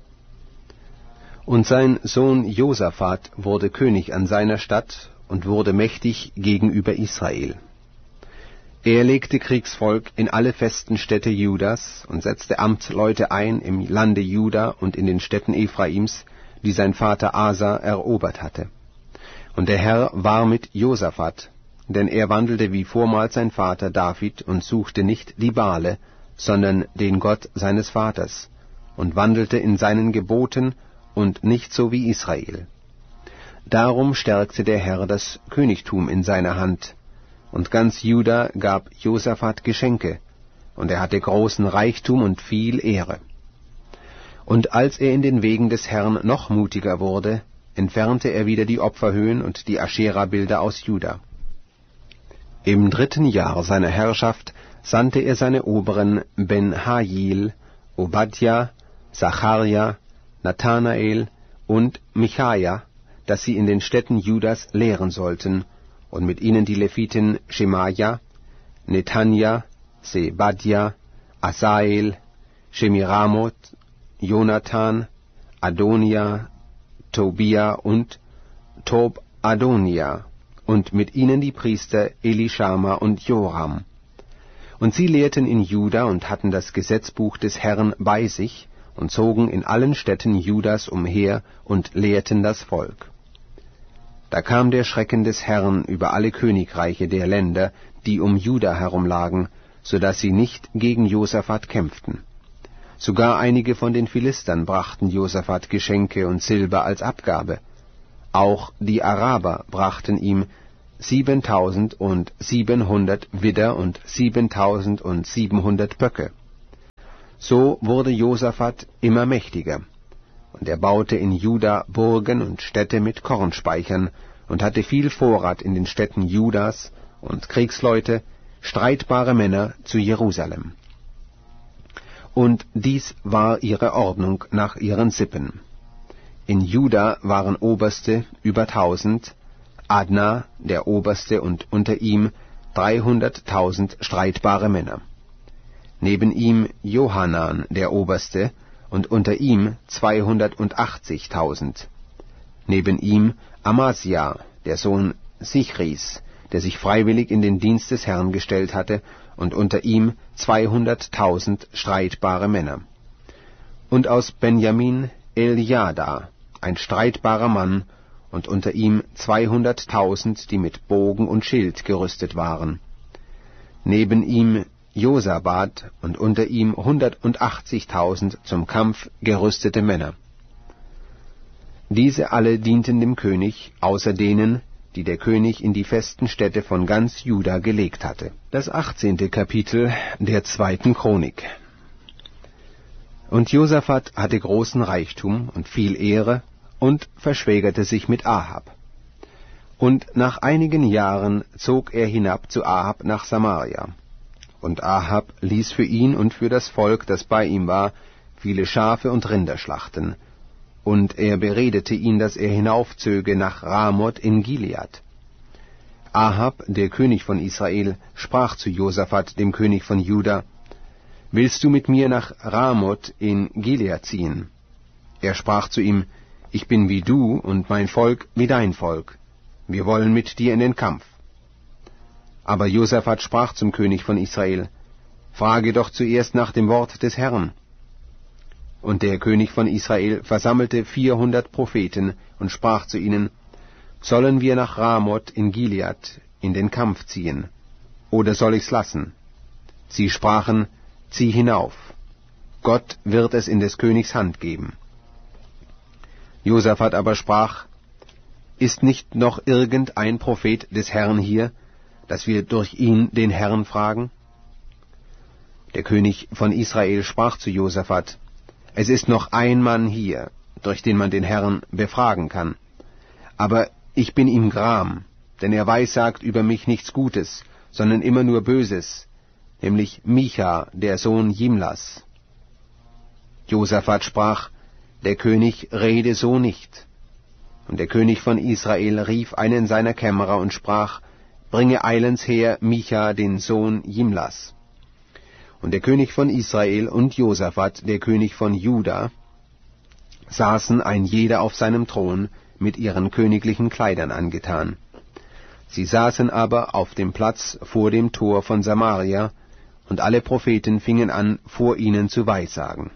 Und sein Sohn Josaphat wurde König an seiner Stadt und wurde mächtig gegenüber Israel. Er legte Kriegsvolk in alle festen Städte Judas und setzte Amtsleute ein im Lande Juda und in den Städten Ephraims, die sein Vater Asa erobert hatte. Und der Herr war mit Josaphat, denn er wandelte wie vormals sein Vater David und suchte nicht die Baale, sondern den Gott seines Vaters, und wandelte in seinen Geboten und nicht so wie Israel. Darum stärkte der Herr das Königtum in seiner Hand, und ganz Juda gab Josaphat Geschenke, und er hatte großen Reichtum und viel Ehre. Und als er in den Wegen des Herrn noch mutiger wurde, entfernte er wieder die Opferhöhen und die Aschera-Bilder aus Juda. Im dritten Jahr seiner Herrschaft sandte er seine Oberen Ben-Hajil, Obadja, Zacharja, Nathanael und Michaja, dass sie in den Städten Judas lehren sollten, und mit ihnen die Leviten Schemaja, Netanja, Sebadja, Asael, Shemiramoth, Jonathan, Adonia, Tobia und Tob-Adonia, und mit ihnen die Priester Elishama und Joram. Und sie lehrten in Juda und hatten das Gesetzbuch des Herrn bei sich und zogen in allen Städten Judas umher und lehrten das Volk. Da kam der Schrecken des Herrn über alle Königreiche der Länder, die um Juda herumlagen, so dass sie nicht gegen Josaphat kämpften. Sogar einige von den Philistern brachten Josaphat Geschenke und Silber als Abgabe. Auch die Araber brachten ihm siebentausend und siebenhundert Widder und siebentausend und siebenhundert Böcke. So wurde Josaphat immer mächtiger, und er baute in Juda Burgen und Städte mit Kornspeichern und hatte viel Vorrat in den Städten Judas und Kriegsleute, streitbare Männer zu Jerusalem. Und dies war ihre Ordnung nach ihren Sippen. In Juda waren Oberste über tausend, Adna der Oberste und unter ihm dreihunderttausend streitbare Männer. Neben ihm Johanan der Oberste und unter ihm zweihundertachtzigtausend. Neben ihm Amasja, der Sohn Sichris, der sich freiwillig in den Dienst des Herrn gestellt hatte, und unter ihm zweihunderttausend streitbare Männer. Und aus Benjamin Eljada, ein streitbarer Mann, und unter ihm zweihunderttausend, die mit Bogen und Schild gerüstet waren. Neben ihm Josabad und unter ihm hundertachtzigtausend zum Kampf gerüstete Männer. Diese alle dienten dem König, außer denen, die der König in die festen Städte von ganz Juda gelegt hatte. Das achtzehnte Kapitel der zweiten Chronik. Und Josaphat hatte großen Reichtum und viel Ehre und verschwägerte sich mit Ahab. Und nach einigen Jahren zog er hinab zu Ahab nach Samaria. Und Ahab ließ für ihn und für das Volk, das bei ihm war, viele Schafe und Rinder schlachten. Und er beredete ihn, dass er hinaufzöge nach Ramoth in Gilead. Ahab, der König von Israel, sprach zu Josaphat, dem König von Juda: Willst du mit mir nach Ramoth in Gilead ziehen? Er sprach zu ihm: Ich bin wie du und mein Volk wie dein Volk. Wir wollen mit dir in den Kampf. Aber Josaphat sprach zum König von Israel: Frage doch zuerst nach dem Wort des Herrn. Und der König von Israel versammelte vierhundert Propheten und sprach zu ihnen: Sollen wir nach Ramoth in Gilead in den Kampf ziehen, oder soll ich's lassen? Sie sprachen: Zieh hinauf. Gott wird es in des Königs Hand geben. Josaphat aber sprach: Ist nicht noch irgendein Prophet des Herrn hier, dass wir durch ihn den Herrn fragen? Der König von Israel sprach zu Josaphat: Es ist noch ein Mann hier, durch den man den Herrn befragen kann. Aber ich bin ihm gram, denn er weissagt über mich nichts Gutes, sondern immer nur Böses, nämlich Micha, der Sohn Jimlas. Josaphat sprach: Der König rede so nicht. Und der König von Israel rief einen seiner Kämmerer und sprach: Bringe eilends her Micha, den Sohn Jimlas. Und der König von Israel und Josaphat, der König von Juda, saßen ein jeder auf seinem Thron, mit ihren königlichen Kleidern angetan. Sie saßen aber auf dem Platz vor dem Tor von Samaria, und alle Propheten fingen an, vor ihnen zu weissagen.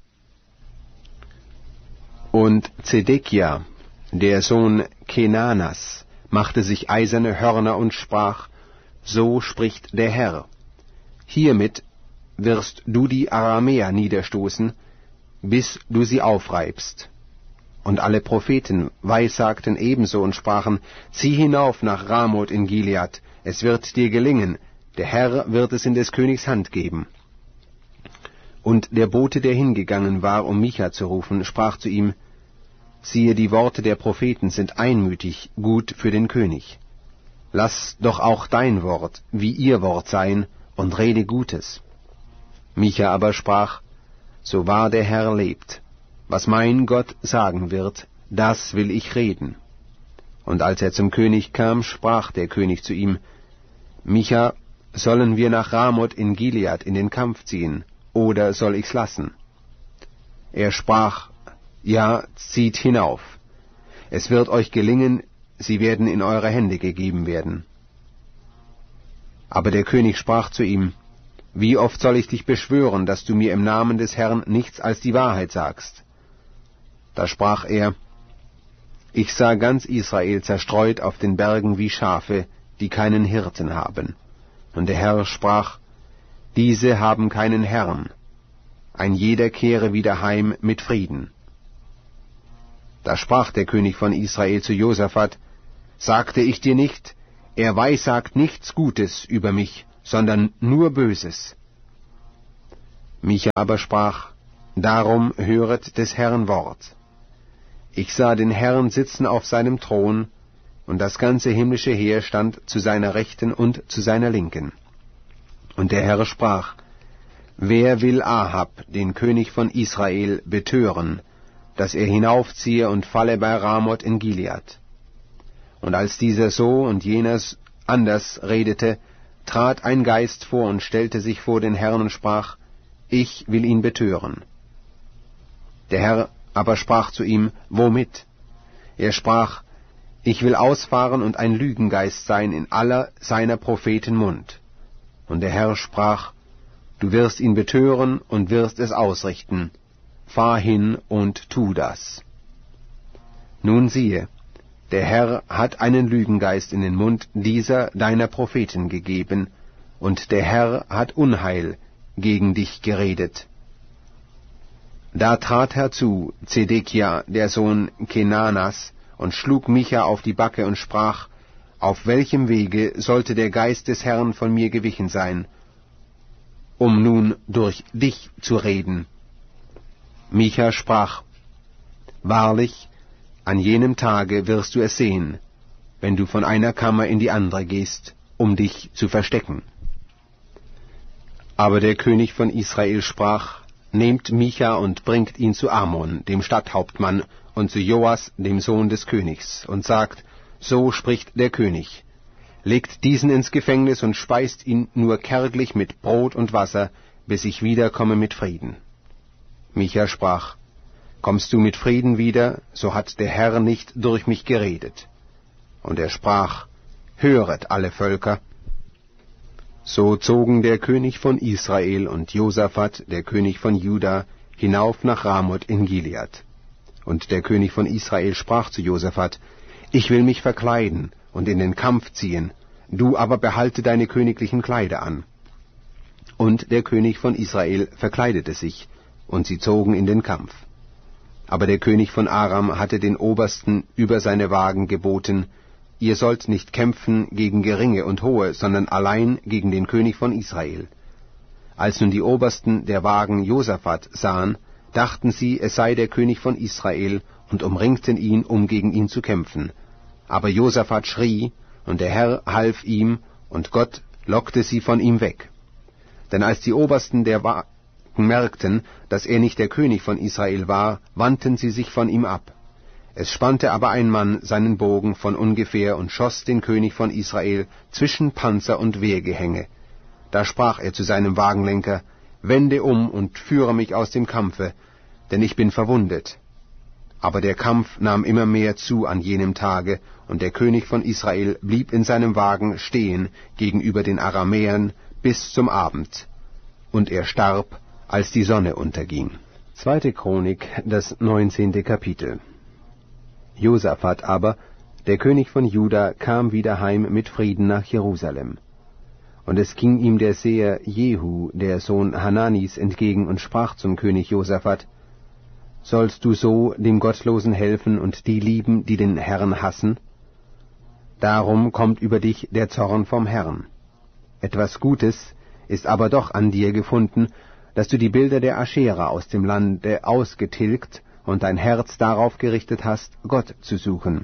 Und Zedekia, der Sohn Kenanas, machte sich eiserne Hörner und sprach: So spricht der Herr: Hiermit wirst du die Aramäer niederstoßen, bis du sie aufreibst. Und alle Propheten weissagten ebenso und sprachen: Zieh hinauf nach Ramoth in Gilead, es wird dir gelingen, der Herr wird es in des Königs Hand geben. Und der Bote, der hingegangen war, um Micha zu rufen, sprach zu ihm: Siehe, die Worte der Propheten sind einmütig gut für den König. Lass doch auch dein Wort wie ihr Wort sein, und rede Gutes. Micha aber sprach: So wahr der Herr lebt, was mein Gott sagen wird, das will ich reden. Und als er zum König kam, sprach der König zu ihm: Micha, sollen wir nach Ramoth in Gilead in den Kampf ziehen, oder soll ich's lassen? Er sprach: Ja, zieht hinauf. Es wird euch gelingen, sie werden in eure Hände gegeben werden. Aber der König sprach zu ihm: Wie oft soll ich dich beschwören, dass du mir im Namen des Herrn nichts als die Wahrheit sagst? Da sprach er: Ich sah ganz Israel zerstreut auf den Bergen wie Schafe, die keinen Hirten haben. Und der Herr sprach: Diese haben keinen Herrn. Ein jeder kehre wieder heim mit Frieden. Da sprach der König von Israel zu Josaphat: Sagte ich dir nicht, er weissagt nichts Gutes über mich, sondern nur Böses? Micha aber sprach: Darum höret des Herrn Wort. Ich sah den Herrn sitzen auf seinem Thron, und das ganze himmlische Heer stand zu seiner Rechten und zu seiner Linken. Und der Herr sprach: Wer will Ahab, den König von Israel, betören, dass er hinaufziehe und falle bei Ramoth in Gilead? Und als dieser so und jener anders redete, trat ein Geist vor und stellte sich vor den Herrn und sprach: Ich will ihn betören. Der Herr aber sprach zu ihm: Womit? Er sprach: Ich will ausfahren und ein Lügengeist sein in aller seiner Propheten Mund. Und der Herr sprach: Du wirst ihn betören und wirst es ausrichten. Fahr hin und tu das. Nun siehe, der Herr hat einen Lügengeist in den Mund dieser deiner Propheten gegeben, und der Herr hat Unheil gegen dich geredet. Da trat herzu Zedekia, der Sohn Kenanas, und schlug Micha auf die Backe und sprach: Auf welchem Wege sollte der Geist des Herrn von mir gewichen sein, um nun durch dich zu reden? Micha sprach: Wahrlich, an jenem Tage wirst du es sehen, wenn du von einer Kammer in die andere gehst, um dich zu verstecken. Aber der König von Israel sprach: Nehmt Micha und bringt ihn zu Amon, dem Stadthauptmann, und zu Joas, dem Sohn des Königs, und sagt: So spricht der König: Legt diesen ins Gefängnis und speist ihn nur kärglich mit Brot und Wasser, bis ich wiederkomme mit Frieden. Micha sprach: Kommst du mit Frieden wieder, so hat der Herr nicht durch mich geredet. Und er sprach: Höret alle Völker. So zogen der König von Israel und Josaphat, der König von Juda, hinauf nach Ramoth in Gilead. Und der König von Israel sprach zu Josaphat: Ich will mich verkleiden und in den Kampf ziehen, du aber behalte deine königlichen Kleider an. Und der König von Israel verkleidete sich, und sie zogen in den Kampf. Aber der König von Aram hatte den Obersten über seine Wagen geboten: Ihr sollt nicht kämpfen gegen Geringe und Hohe, sondern allein gegen den König von Israel. Als nun die Obersten der Wagen Josaphat sahen, dachten sie, es sei der König von Israel, und umringten ihn, um gegen ihn zu kämpfen. Aber Josaphat schrie, und der Herr half ihm, und Gott lockte sie von ihm weg. Denn als die Obersten der Wagen merkten, dass er nicht der König von Israel war, wandten sie sich von ihm ab. Es spannte aber ein Mann seinen Bogen von ungefähr und schoss den König von Israel zwischen Panzer und Wehrgehänge. Da sprach er zu seinem Wagenlenker: Wende um und führe mich aus dem Kampfe, denn ich bin verwundet. Aber der Kampf nahm immer mehr zu an jenem Tage, und der König von Israel blieb in seinem Wagen stehen gegenüber den Aramäern bis zum Abend. Und er starb, als die Sonne unterging. Zweite Chronik, das neunzehnte Kapitel. Josaphat aber, der König von Juda, kam wieder heim mit Frieden nach Jerusalem. Und es ging ihm der Seher Jehu, der Sohn Hananis, entgegen und sprach zum König Josaphat: Sollst du so dem Gottlosen helfen und die lieben, die den Herrn hassen? Darum kommt über dich der Zorn vom Herrn. Etwas Gutes ist aber doch an dir gefunden, dass du die Bilder der Aschera aus dem Lande ausgetilgt und dein Herz darauf gerichtet hast, Gott zu suchen.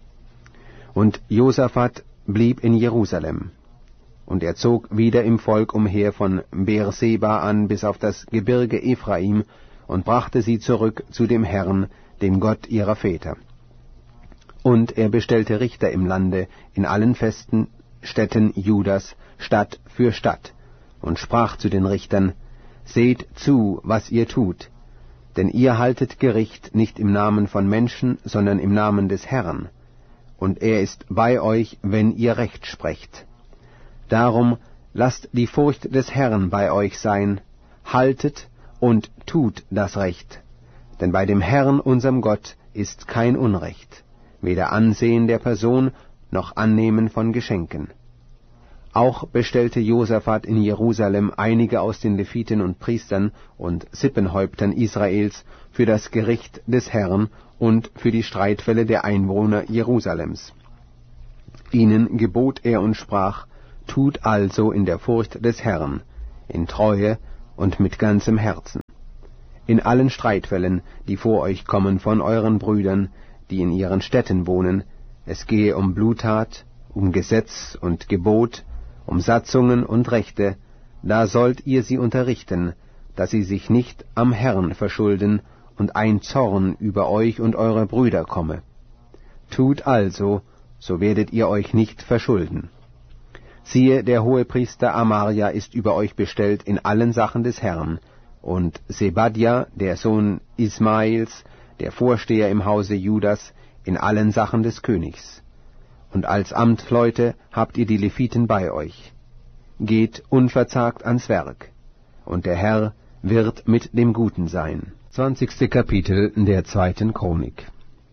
Und Josaphat blieb in Jerusalem. Und er zog wieder im Volk umher von Beerseba an bis auf das Gebirge Ephraim und brachte sie zurück zu dem Herrn, dem Gott ihrer Väter. Und er bestellte Richter im Lande in allen festen Städten Judas, Stadt für Stadt, und sprach zu den Richtern: Seht zu, was ihr tut, denn ihr haltet Gericht nicht im Namen von Menschen, sondern im Namen des Herrn, und er ist bei euch, wenn ihr Recht sprecht. Darum lasst die Furcht des Herrn bei euch sein, haltet und tut das Recht, denn bei dem Herrn unserem Gott ist kein Unrecht, weder Ansehen der Person noch Annehmen von Geschenken. Auch bestellte Josaphat in Jerusalem einige aus den Leviten und Priestern und Sippenhäuptern Israels für das Gericht des Herrn und für die Streitfälle der Einwohner Jerusalems. Ihnen gebot er und sprach: Tut also in der Furcht des Herrn, in Treue und mit ganzem Herzen. In allen Streitfällen, die vor euch kommen von euren Brüdern, die in ihren Städten wohnen, es gehe um Bluttat, um Gesetz und Gebot, um Satzungen und Rechte, da sollt ihr sie unterrichten, dass sie sich nicht am Herrn verschulden und ein Zorn über euch und eure Brüder komme. Tut also, so werdet ihr euch nicht verschulden. Siehe, der Hohepriester Amaria ist über euch bestellt in allen Sachen des Herrn, und Sebadja, der Sohn Ismaels, der Vorsteher im Hause Judas, in allen Sachen des Königs. Und als Amtleute habt ihr die Leviten bei euch. Geht unverzagt ans Werk, und der Herr wird mit dem Guten sein. Zwanzigste Kapitel der zweiten Chronik.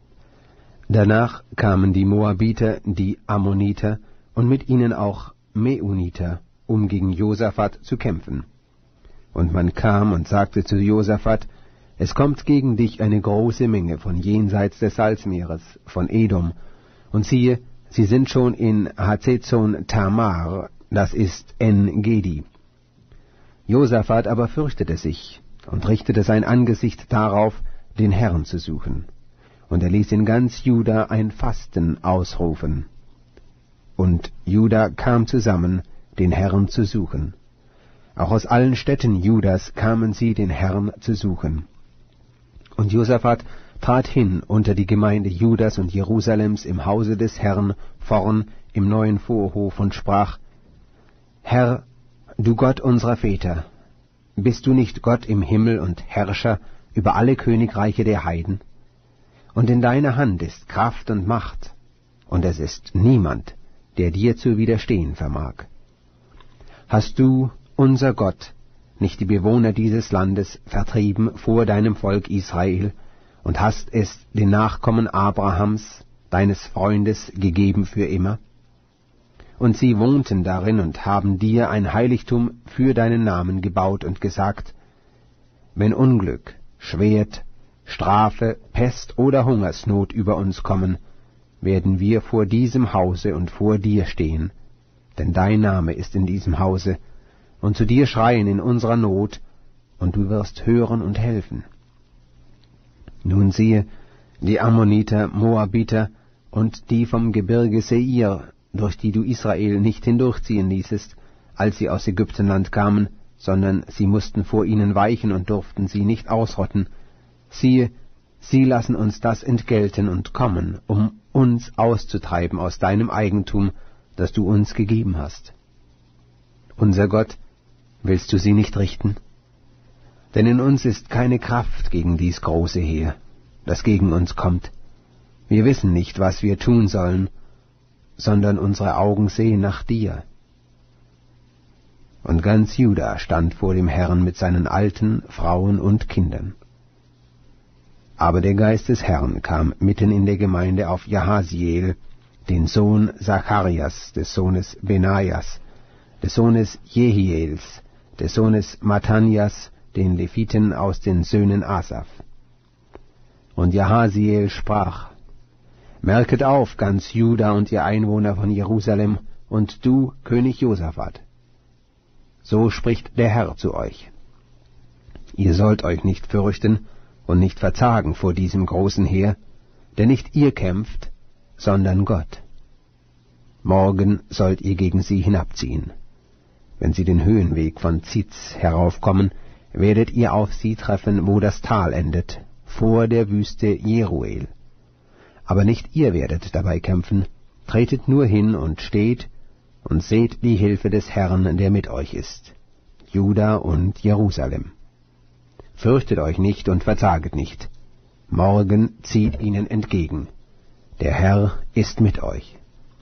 Danach kamen die Moabiter, die Ammoniter und mit ihnen auch Meuniter, um gegen Josaphat zu kämpfen. Und man kam und sagte zu Josaphat: Es kommt gegen dich eine große Menge von jenseits des Salzmeeres, von Edom, und siehe, sie sind schon in Hazezon Tamar, das ist En-Gedi. Josaphat aber fürchtete sich und richtete sein Angesicht darauf, den Herrn zu suchen. Und er ließ in ganz Juda ein Fasten ausrufen. Und Juda kam zusammen, den Herrn zu suchen. Auch aus allen Städten Judas kamen sie, den Herrn zu suchen. Und Josaphat trat hin unter die Gemeinde Judas und Jerusalems im Hause des Herrn vorn im neuen Vorhof und sprach: Herr, du Gott unserer Väter, bist du nicht Gott im Himmel und Herrscher über alle Königreiche der Heiden? Und in deiner Hand ist Kraft und Macht, und es ist niemand, der dir zu widerstehen vermag. Hast du, unser Gott, nicht die Bewohner dieses Landes vertrieben vor deinem Volk Israel, und hast es den Nachkommen Abrahams, deines Freundes, gegeben für immer? Und sie wohnten darin und haben dir ein Heiligtum für deinen Namen gebaut und gesagt: Wenn Unglück, Schwert, Strafe, Pest oder Hungersnot über uns kommen, werden wir vor diesem Hause und vor dir stehen, denn dein Name ist in diesem Hause, und zu dir schreien in unserer Not, und du wirst hören und helfen. Nun siehe, die Ammoniter, Moabiter und die vom Gebirge Seir, durch die du Israel nicht hindurchziehen ließest, als sie aus Ägyptenland kamen, sondern sie mussten vor ihnen weichen und durften sie nicht ausrotten. Siehe, sie lassen uns das entgelten und kommen, um uns auszutreiben aus deinem Eigentum, das du uns gegeben hast. Unser Gott, willst du sie nicht richten? Denn in uns ist keine Kraft gegen dies große Heer, das gegen uns kommt. Wir wissen nicht, was wir tun sollen, sondern unsere Augen sehen nach dir. Und ganz Juda stand vor dem Herrn mit seinen Alten, Frauen und Kindern. Aber der Geist des Herrn kam mitten in der Gemeinde auf Jahasiel, den Sohn Zacharias, des Sohnes Benaias, des Sohnes Jehiels, des Sohnes Mattanias, den Leviten aus den Söhnen Asaf. Und Jahasiel sprach: Merket auf, ganz Juda und ihr Einwohner von Jerusalem, und du, König Josaphat. So spricht der Herr zu euch: Ihr sollt euch nicht fürchten und nicht verzagen vor diesem großen Heer, denn nicht ihr kämpft, sondern Gott. Morgen sollt ihr gegen sie hinabziehen. Wenn sie den Höhenweg von Ziz heraufkommen, werdet ihr auf sie treffen, wo das Tal endet, vor der Wüste Jeruel. Aber nicht ihr werdet dabei kämpfen, tretet nur hin und steht und seht die Hilfe des Herrn, der mit euch ist, Juda und Jerusalem. Fürchtet euch nicht und verzaget nicht. Morgen zieht ihnen entgegen. Der Herr ist mit euch.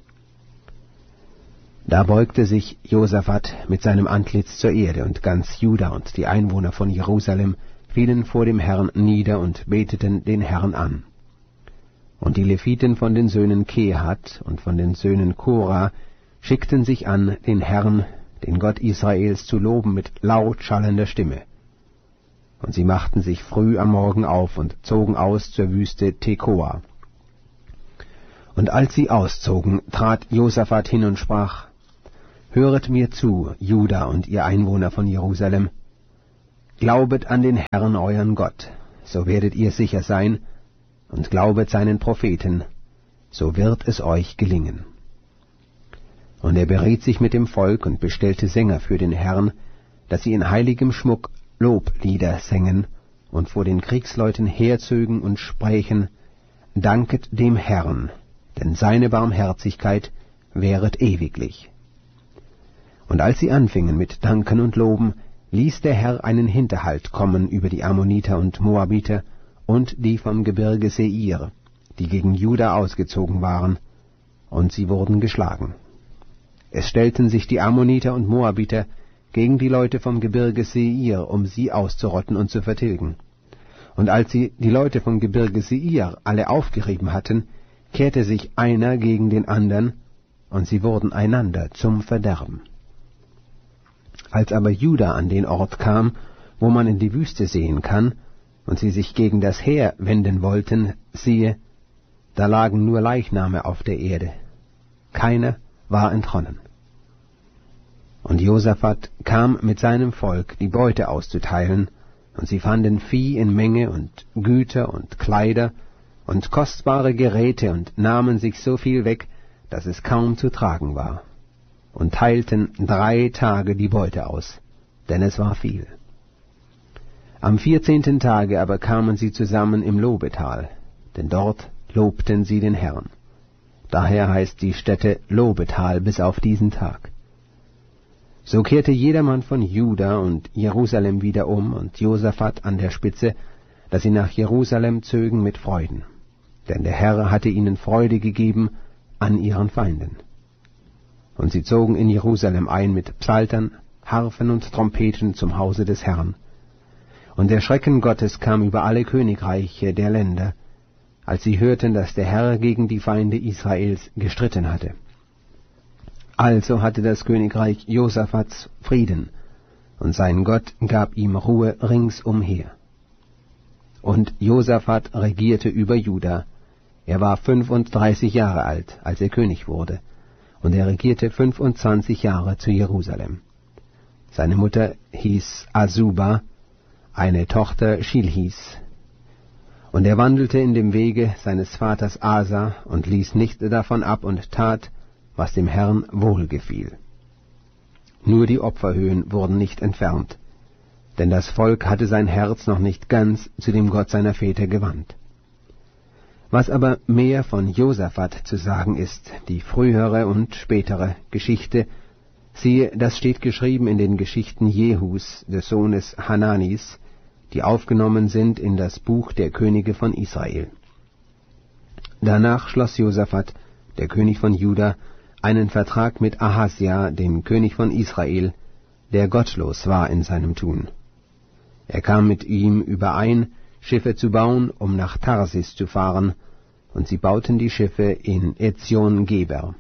Da beugte sich Josaphat mit seinem Antlitz zur Erde, und ganz Juda und die Einwohner von Jerusalem fielen vor dem Herrn nieder und beteten den Herrn an. Und die Leviten von den Söhnen Kehat und von den Söhnen Korah, schickten sich an, den Herrn, den Gott Israels, zu loben mit laut schallender Stimme. Und sie machten sich früh am Morgen auf und zogen aus zur Wüste Tekoa. Und als sie auszogen, trat Josaphat hin und sprach: Höret mir zu, Juda und ihr Einwohner von Jerusalem. Glaubet an den Herrn euren Gott, so werdet ihr sicher sein, und glaubet seinen Propheten, so wird es euch gelingen. Und er beriet sich mit dem Volk und bestellte Sänger für den Herrn, dass sie in heiligem Schmuck Loblieder sängen und vor den Kriegsleuten herzögen und sprächen: Danket dem Herrn, denn seine Barmherzigkeit währet ewiglich. Und als sie anfingen mit Danken und Loben, ließ der Herr einen Hinterhalt kommen über die Ammoniter und Moabiter und die vom Gebirge Seir, die gegen Juda ausgezogen waren, und sie wurden geschlagen. Es stellten sich die Ammoniter und Moabiter gegen die Leute vom Gebirge Seir, um sie auszurotten und zu vertilgen. Und als sie die Leute vom Gebirge Seir alle aufgerieben hatten, kehrte sich einer gegen den andern, und sie wurden einander zum Verderben. Als aber Juda an den Ort kam, wo man in die Wüste sehen kann, und sie sich gegen das Heer wenden wollten, siehe, da lagen nur Leichname auf der Erde. Keiner war entronnen. Und Josaphat kam mit seinem Volk, die Beute auszuteilen, und sie fanden Vieh in Menge und Güter und Kleider und kostbare Geräte und nahmen sich so viel weg, dass es kaum zu tragen war, und teilten drei Tage die Beute aus, denn es war viel. Am vierzehnten Tage aber kamen sie zusammen im Lobetal, denn dort lobten sie den Herrn. Daher heißt die Stätte Lobetal bis auf diesen Tag. So kehrte jedermann von Juda und Jerusalem wieder um, und Josaphat an der Spitze, dass sie nach Jerusalem zögen mit Freuden. Denn der Herr hatte ihnen Freude gegeben an ihren Feinden. Und sie zogen in Jerusalem ein mit Psaltern, Harfen und Trompeten zum Hause des Herrn. Und der Schrecken Gottes kam über alle Königreiche der Länder, als sie hörten, dass der Herr gegen die Feinde Israels gestritten hatte. Also hatte das Königreich Josaphats Frieden, und sein Gott gab ihm Ruhe ringsumher. Und Josaphat regierte über Juda. Er war fünfunddreißig Jahre alt, als er König wurde, und er regierte fünfundzwanzig Jahre zu Jerusalem. Seine Mutter hieß Asuba, eine Tochter Schilhis. Und er wandelte in dem Wege seines Vaters Asa und ließ nicht davon ab und tat, was dem Herrn wohlgefiel. Nur die Opferhöhen wurden nicht entfernt, denn das Volk hatte sein Herz noch nicht ganz zu dem Gott seiner Väter gewandt. Was aber mehr von Josaphat zu sagen ist, die frühere und spätere Geschichte, siehe, das steht geschrieben in den Geschichten Jehus, des Sohnes Hananis, die aufgenommen sind in das Buch der Könige von Israel. Danach schloss Josaphat, der König von Juda, einen Vertrag mit Ahasja, dem König von Israel, der gottlos war in seinem Tun. Er kam mit ihm überein, Schiffe zu bauen, um nach Tarsis zu fahren, und sie bauten die Schiffe in Ezion-Geber.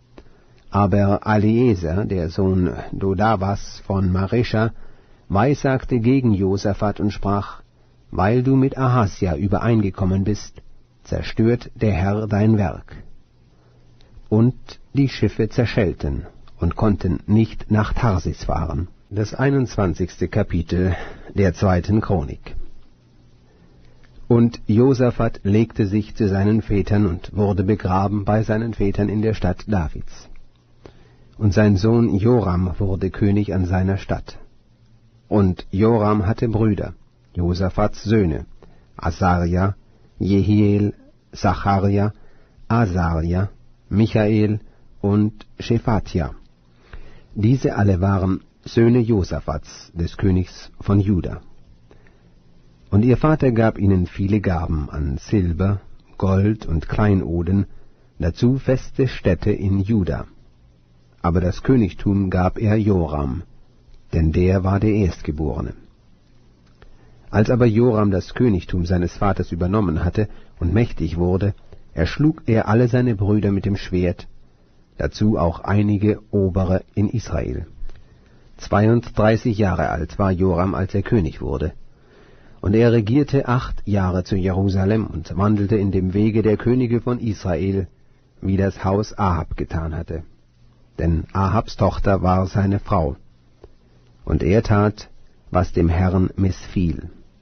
Aber Eliezer, der Sohn Dodavas von Maresha, weissagte gegen Josaphat und sprach: Weil du mit Ahasja übereingekommen bist, zerstört der Herr dein Werk. Und die Schiffe zerschellten und konnten nicht nach Tarsis fahren. Das einundzwanzigste Kapitel der zweiten Chronik. Und Josaphat legte sich zu seinen Vätern und wurde begraben bei seinen Vätern in der Stadt Davids. Und sein Sohn Joram wurde König an seiner Stadt. Und Joram hatte Brüder, Josaphats Söhne, Asaria, Jehiel, Zacharia, Asaria, Michael und Shephatja. Diese alle waren Söhne Josaphats, des Königs von Juda. Und ihr Vater gab ihnen viele Gaben an Silber, Gold und Kleinoden, dazu feste Städte in Juda. Aber das Königtum gab er Joram, denn der war der Erstgeborene. Als aber Joram das Königtum seines Vaters übernommen hatte und mächtig wurde, erschlug er alle seine Brüder mit dem Schwert, dazu auch einige Obere in Israel. Zweiunddreißig Jahre alt war Joram, als er König wurde. Und er regierte acht Jahre zu Jerusalem und wandelte in dem Wege der Könige von Israel, wie das Haus Ahab getan hatte. Denn Ahabs Tochter war seine Frau. Und er tat, was dem Herrn missfiel.